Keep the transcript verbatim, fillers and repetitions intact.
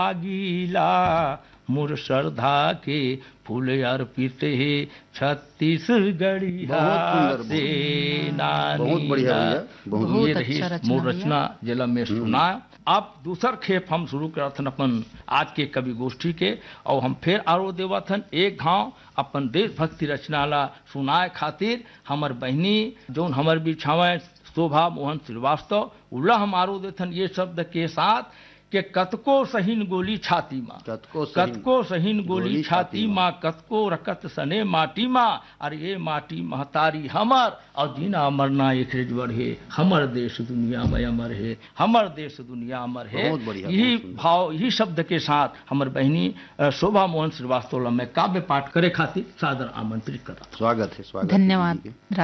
गीला मुर श्रद्धा के फूल अर्पित है छत्तीसगढ़ी बहुत से नानी बहुत बढ़िया भैया, बहुत ये बहुत रही अच्छा रचना मोर भैया। रचना जिला में सुना। अब दूसर खेप हम शुरू करथन अपन आज के कवि गोष्ठी के, और हम फिर आरो देवथन एक घाव अपन देशभक्ति रचना ला सुनाए खातिर हमर बहनी जोन हमर बिछावे शोभा मोहन श्रीवास्तव उल्ला हम आरो देथन ये शब्द के साथ के कतको सहीन गोली छाती माँ, कतको सहीन कतको सहीन गोली गोली छाती छाती माँ, कतको रकत सने माटी माँ, अरे ये माटी महतारी हमर और जीना मरना एक रेजवर है, हमर देश दुनिया में अमर है, हमर देश दुनिया अमर है। बहुत बढ़िया, यही बहुत सुंदर। भाव यही शब्द के साथ हमर बहनी अ, शोभा मोहन श्रीवास्तव में काव्य पाठ करे खातिर सादर आमंत्रित करा। स्वागत है, स्वागत है धन्यवाद। दीदी के।